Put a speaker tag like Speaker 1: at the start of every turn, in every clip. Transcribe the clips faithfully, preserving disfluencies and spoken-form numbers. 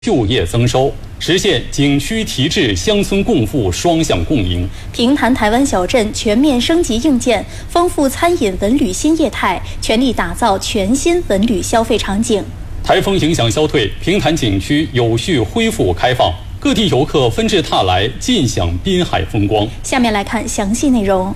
Speaker 1: 就业增收，实现景区提质、乡村共富双向共赢。
Speaker 2: 平潭台湾小镇全面升级硬件，丰富餐饮文旅新业态，全力打造全新文旅消费场景。
Speaker 1: 台风影响消退，平潭景区有序恢复开放，各地游客纷至沓来，尽享滨海风光。
Speaker 2: 下面来看详细内容。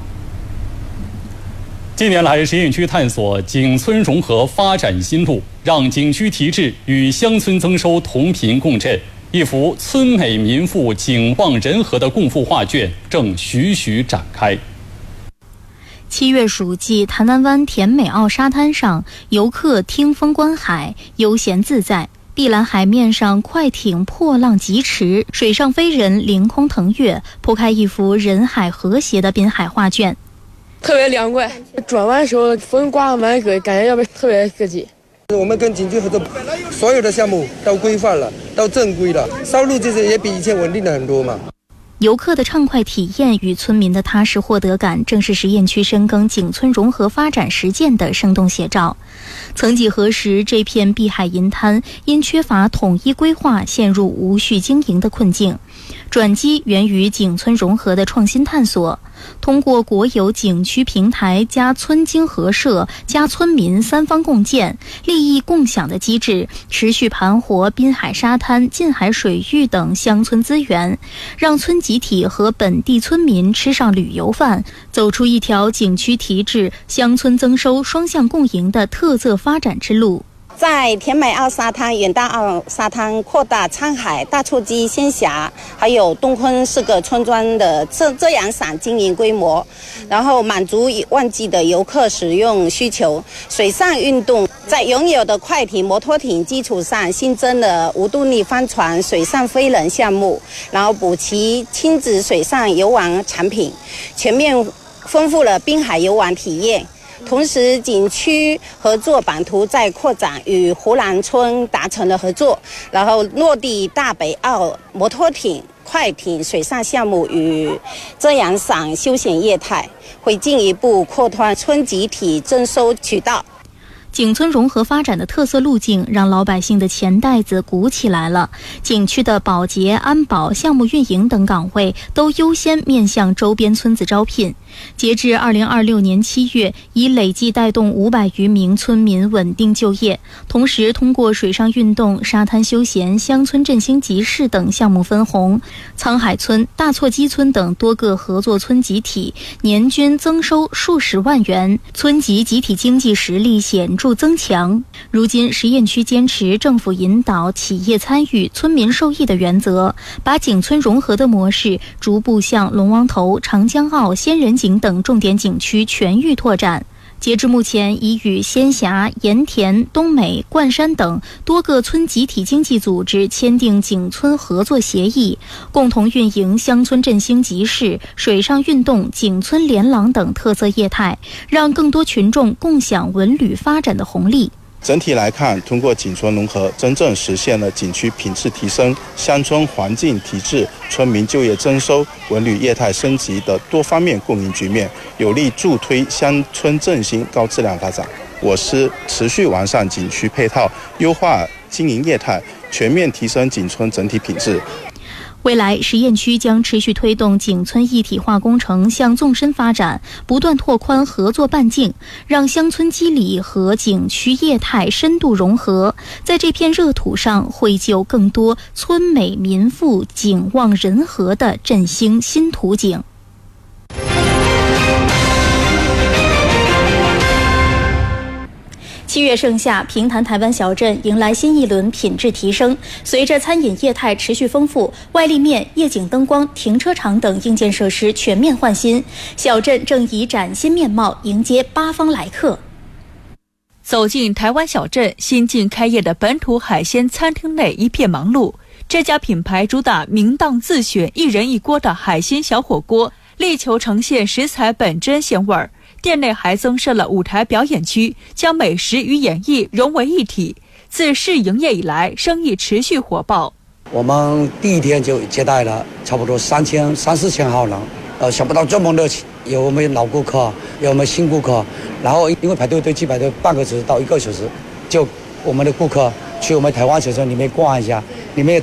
Speaker 1: 近年来，实验区探索景村融合发展新路，让景区提质与乡村增收同频共振，一幅村美民富、景旺人和的共富画卷正徐徐展开。
Speaker 2: 七月暑季，潭南湾甜美澳沙滩上，游客听风观海，悠闲自在。碧蓝海面上，快艇破浪疾驰，水上飞人凌空腾跃，铺开一幅人海和谐的滨海画卷。
Speaker 3: 特别凉快，转弯的时候风刮蛮给，感觉要不特别刺激。
Speaker 4: 我们跟景区合作，所有的项目都规范了，都正规了，收入其实也比以前稳定了很多嘛。
Speaker 2: 游客的畅快体验与村民的踏实获得感，正是实验区深耕景村融合发展实践的生动写照。曾几何时，这片碧海银滩因缺乏统一规划，陷入无序经营的困境。转机源于景村融合的创新探索，通过国有景区平台加村经合社加村民三方共建、利益共享的机制，持续盘活滨海沙滩、近海水域等乡村资源，让村集体和本地村民吃上旅游饭，走出一条景区提质、乡村增收双向共赢的特色发展之路。
Speaker 5: 在甜美澳沙滩、远大澳沙滩扩大沧海、大厝鸡、仙峡，还有东昆四个村庄的遮遮阳伞经营规模，然后满足旺季的游客使用需求。水上运动在拥有的快艇、摩托艇基础上，新增了无动力帆船、水上飞人项目，然后补齐亲子水上游玩产品，全面丰富了滨海游玩体验。同时，景区合作版图在扩展，与湖南村达成了合作，然后落地大北澳摩托艇、快艇水上项目与遮阳伞休闲业态，会进一步扩宽村集体增收渠道。
Speaker 2: 景村融合发展的特色路径，让老百姓的钱袋子鼓起来了。景区的保洁、安保、项目运营等岗位都优先面向周边村子招聘。截至二零二六年七月，已累计带动五百余名村民稳定就业。同时，通过水上运动、沙滩休闲、乡村振兴集市等项目分红，沧海村、大厝鸡村等多个合作村集体年均增收数十万元，村级集体经济实力显著增强。如今，实验区坚持政府引导、企业参与、村民受益的原则，把景村融合的模式逐步向龙王头、长江澳、仙人井等重点景区全域拓展。截至目前，已与仙峡、盐田、东美、冠山等多个村集体经济组织签订景村合作协议，共同运营乡村振兴集市、水上运动、景村连廊等特色业态，让更多群众共享文旅发展的红利。
Speaker 6: 整体来看，通过景村融合，真正实现了景区品质提升、乡村环境提质、村民就业增收、文旅业态升级的多方面共赢局面，有力助推乡村振兴高质量发展。我司持续完善景区配套，优化经营业态，全面提升景村整体品质。
Speaker 2: 未来，实验区将持续推动景村一体化工程向纵深发展，不断拓宽合作半径，让乡村机理和景区业态深度融合，在这片热土上绘就更多村美民富、景旺人和的振兴新图景。七月盛夏，平潭台湾小镇迎来新一轮品质提升。随着餐饮业态持续丰富，外立面、夜景灯光、停车场等硬件设施全面换新，小镇正以崭新面貌迎接八方来客。
Speaker 7: 走进台湾小镇，新近开业的本土海鲜餐厅内一片忙碌。这家品牌主打明档自选、一人一锅的海鲜小火锅，力求呈现食材本真鲜味儿。店内还增设了舞台表演区，将美食与演艺融为一体。自试营业以来，生意持续火爆。
Speaker 8: 我们第一天就接待了差不多三千、三四千号人，呃，想不到这么热情，有我们老顾客，有我们新顾客，然后因为排队队基本都半个小时到一个小时，就我们的顾客去我们台湾小镇里面逛一下， 里面